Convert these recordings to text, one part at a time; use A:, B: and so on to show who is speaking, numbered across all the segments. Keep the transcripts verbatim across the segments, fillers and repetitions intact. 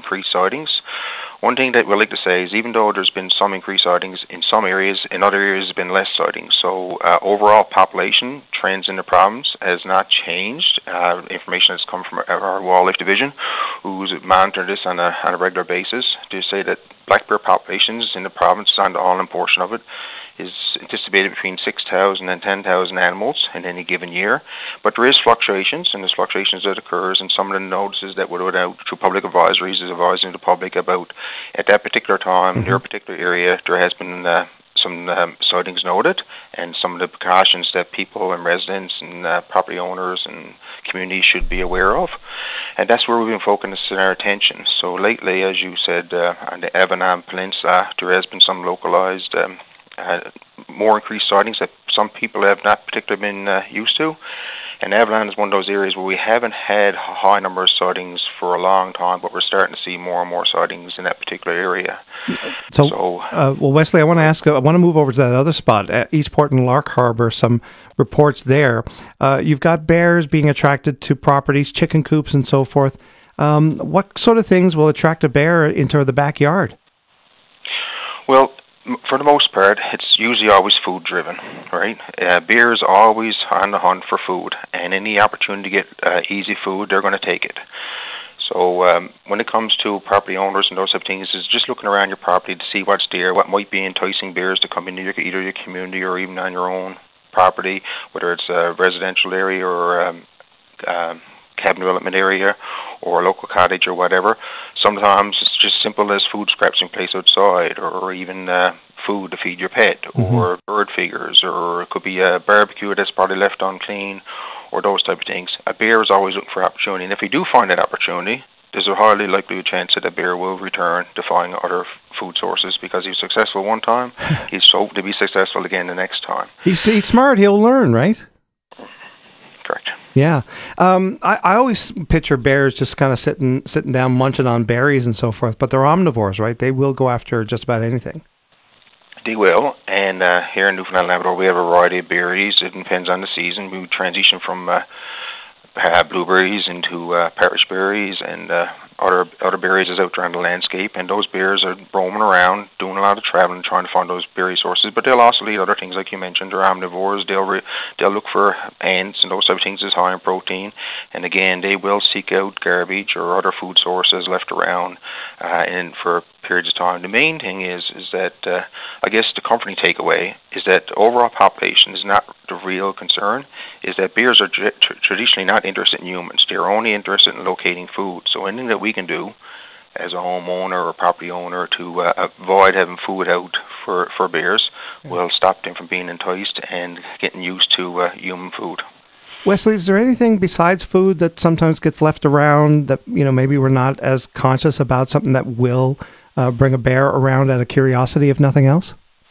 A: increased sightings. One thing that we like to say is even though there's been some increased sightings in some areas, in other areas there's been less sightings. So uh, overall population trends in the province has not changed. Uh, information has come from our, our Wildlife Division, who's monitored this on a, on a regular basis, to say that black bear populations in the province, on the All-in portion of it, is anticipated between six thousand and ten thousand animals in any given year. But there is fluctuations, and there's fluctuations that occurs, and some of the notices that would go out through public advisories is advising the public about at that particular time, mm-hmm. near a particular area, there has been uh, some um, sightings noted, and some of the precautions that people and residents and uh, property owners and communities should be aware of. And that's where we've been focusing our attention. So lately, as you said, uh, on the Avalon Peninsula, there has been some localized um, Uh, more increased sightings that some people have not particularly been uh, used to. And Avalon is one of those areas where we haven't had a high number of sightings for a long time, but we're starting to see more and more sightings in that particular area.
B: So, so uh, well, Wesley, I want to ask, I want to move over to that other spot, uh, Eastport and Lark Harbor, some reports there. Uh, you've got bears being attracted to properties, chicken coops and so forth. Um, what sort of things will attract a bear into the backyard?
A: Well, for the most part, it's usually always food-driven, right? Uh, bears are always on the hunt for food, and any opportunity to get uh, easy food, they're going to take it. So um, when it comes to property owners and those type of things, is just looking around your property to see what's there, what might be enticing bears to come into your, either your community or even on your own property, whether it's a residential area or um, um, cabin development area or a local cottage or whatever. Sometimes it's just simple as food scraps in place outside, or even uh, food to feed your pet, mm-hmm. or bird figures, or it could be a barbecue that's probably left unclean, or those type of things. A bear is always looking for opportunity, and if we do find that opportunity, there's a highly likely chance that a bear will return to find other food sources, because he was successful one time, he's hoped to be successful again the next time.
B: He's, he's smart, he'll learn, right?
A: Correct.
B: Yeah. Um, I, I always picture bears just kind of sitting sitting down, munching on berries and so forth, but they're omnivores, right? They will go after just about anything.
A: They will, and uh, here in Newfoundland and Labrador, we have a variety of berries. It depends on the season. We transition from uh, uh, blueberries into uh, parish berries and uh, other other berries is out there on the landscape, and those bears are roaming around, doing a lot of traveling, trying to find those berry sources. But they'll also eat other things, like you mentioned. They're omnivores. They'll re- they'll look for ants and those type of things that's high in protein. And again, they will seek out garbage or other food sources left around, uh, and for periods of time. The main thing is is that uh, I guess the comforting takeaway is that the overall population is not the real concern. Is that bears are tra- traditionally not interested in humans. They're only interested in locating food. So anything that we can do as a homeowner or property owner to uh, avoid having food out for, for bears yeah. will stop them from being enticed and getting used to uh, human food.
B: Wesley, is there anything besides food that sometimes gets left around that, you know, maybe we're not as conscious about, something that will uh, bring a bear around out of curiosity, if nothing else?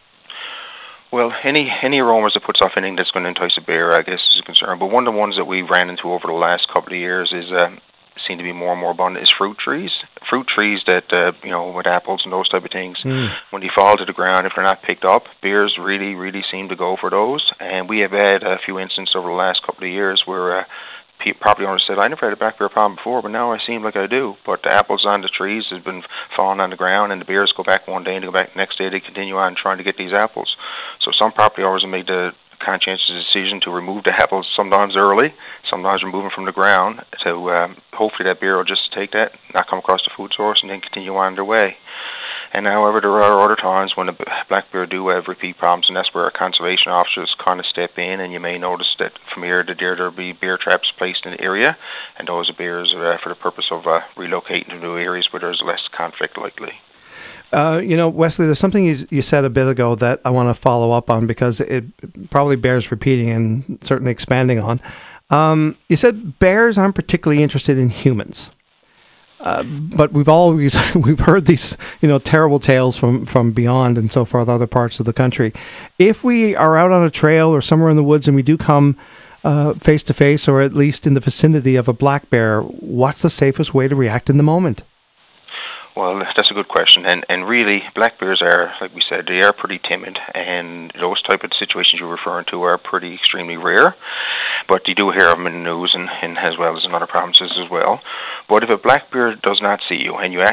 A: Well, any any aromas that puts off anything that's going to entice a bear, I guess, is a concern. But one of the ones that we ran into over the last couple of years is uh, seem to be more and more abundant is fruit trees. Fruit trees that, uh, you know, with apples and those type of things, mm. when they fall to the ground, if they're not picked up, bears really, really seem to go for those. And we have had a few instances over the last couple of years where uh, property owners said, I never had a black bear problem before, but now I seem like I do. But the apples on the trees have been falling on the ground, and the bears go back one day and they go back the next day. They continue on trying to get these apples. So some property owners have made the conscientious decision to remove the apples sometimes early, sometimes remove them from the ground. So um, hopefully that bear will just take that, not come across the food source, and then continue on their way. And however, there are other times when the black bear do have repeat problems, and that's where our conservation officers kind of step in, and you may notice that from here to there, there'll be bear traps placed in the area, and those bears are uh, for the purpose of uh, relocating to new areas where there's less conflict likely.
B: Uh, you know, Wesley, there's something you, you said a bit ago that I want to follow up on, because it probably bears repeating and certainly expanding on. Um, you said bears aren't particularly interested in humans. Uh, but we've always we've heard these, you know, terrible tales from, from beyond and so forth, other parts of the country. If we are out on a trail or somewhere in the woods and we do come uh, face to face, or at least in the vicinity of a black bear, what's the safest way to react in the moment?
A: Well, that's a good question, and and really, black bears are, like we said, they are pretty timid, and those type of situations you're referring to are pretty extremely rare, but you do hear of them in the news, and, and as well as in other provinces as well. But if a black bear does not see you, and you